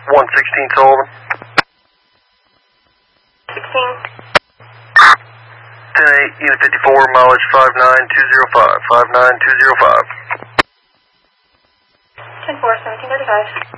116 Sullivan. 16. 10-8, Unit 54, mileage 59205. 59205. 10-4, 1735.